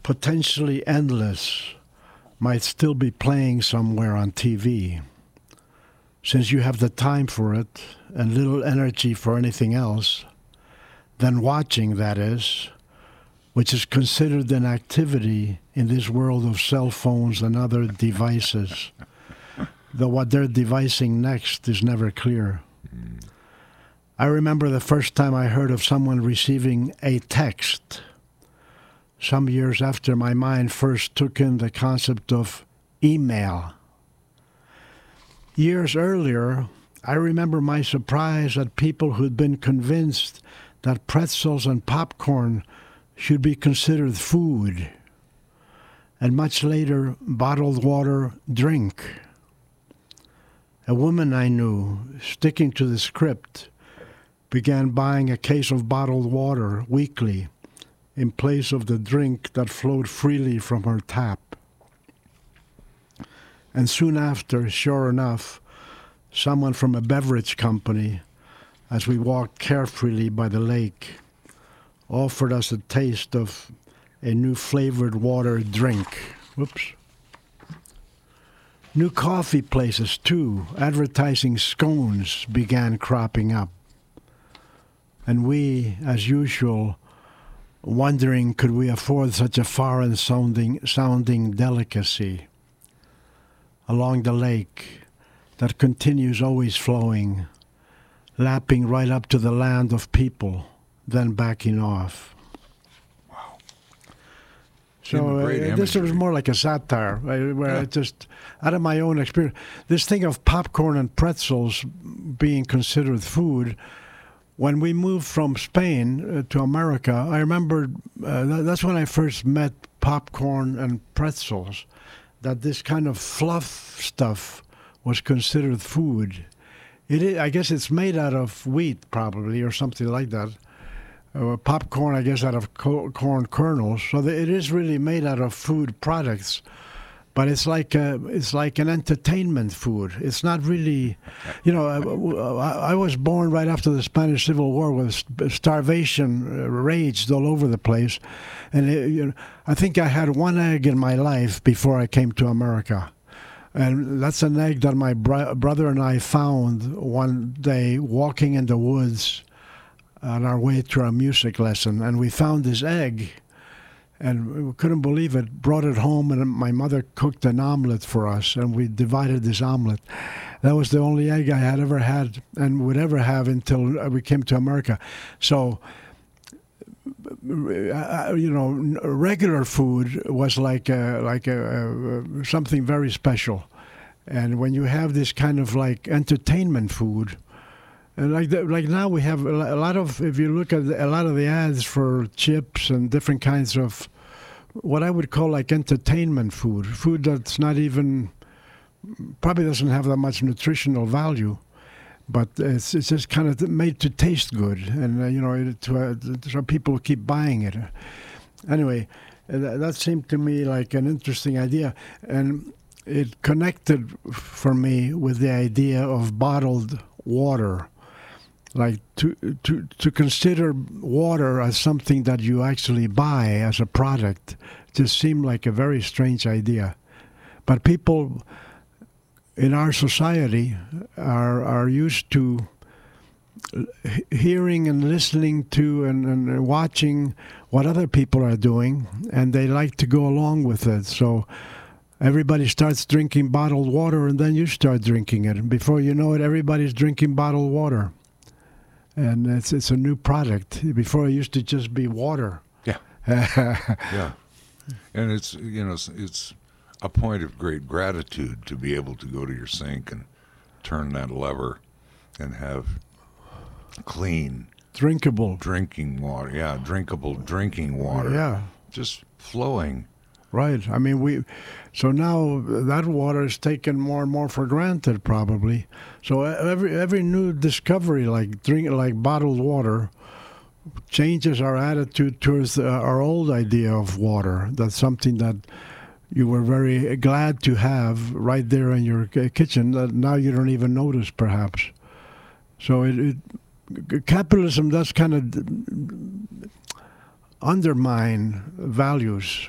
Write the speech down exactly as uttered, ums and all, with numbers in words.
potentially endless might still be playing somewhere on T V. Since you have the time for it and little energy for anything else, then watching, that is, which is considered an activity in this world of cell phones and other devices, though what they're devising next is never clear. Mm. I remember the first time I heard of someone receiving a text, some years after my mind first took in the concept of email. Years earlier, I remember my surprise at people who'd been convinced that pretzels and popcorn should be considered food, and much later, bottled water drink. A woman I knew, sticking to the script, began buying a case of bottled water weekly in place of the drink that flowed freely from her tap. And soon after, sure enough, someone from a beverage company, as we walked carefully by the lake, offered us a taste of a new flavored water drink. Whoops. New coffee places, too, advertising scones, began cropping up. And we, as usual, wondering could we afford such a foreign-sounding sounding delicacy. Along the lake that continues always flowing, lapping right up to the land of people, then backing off. Wow. So uh, this was more like a satire, right, where yeah. I just, out of my own experience, this thing of popcorn and pretzels being considered food, when we moved from Spain uh, to America, I remember uh, th- that's when I first met popcorn and pretzels, that this kind of fluff stuff was considered food. It is, I guess it's made out of wheat, probably, or something like that. Uh, popcorn, I guess, out of co- corn kernels. So the, it is really made out of food products. But it's like a, it's like an entertainment food. It's not really, you know. I, I was born right after the Spanish Civil War, with starvation raged all over the place, and it, you know, I think I had one egg in my life before I came to America, and that's an egg that my bro- brother and I found one day walking in the woods on our way to our music lesson, and we found this egg. And we couldn't believe it, brought it home, and my mother cooked an omelet for us, and we divided this omelet. That was the only egg I had ever had and would ever have until we came to America. So, you know, regular food was like a, like a, a, something very special. And when you have this kind of like entertainment food, and like the, like now we have a lot of, if you look at a lot of the ads for chips and different kinds of what I would call like entertainment food, food that's not even, probably doesn't have that much nutritional value, but it's it's just kind of made to taste good, and uh, you know, to, uh, so people keep buying it. Anyway, uh, that seemed to me like an interesting idea, and it connected for me with the idea of bottled water. Like to, to to consider water as something that you actually buy as a product just seemed like a very strange idea. But people in our society are are used to hearing and listening to and, and watching what other people are doing, and they like to go along with it. So everybody starts drinking bottled water, and then you start drinking it. And before you know it, everybody's drinking bottled water. And it's it's a new product. Before it used to just be water. Yeah. Yeah. And it's, you know, it's, it's a point of great gratitude to be able to go to your sink and turn that lever and have clean, drinkable drinking water. Yeah, drinkable drinking water. Yeah. Just flowing. Right. I mean, we. So now that water is taken more and more for granted, probably. So every every new discovery, like drink, like bottled water, changes our attitude towards uh, our old idea of water. That's something that you were very glad to have right there in your kitchen. That now you don't even notice, perhaps. So it, it capitalism does kind of undermine values.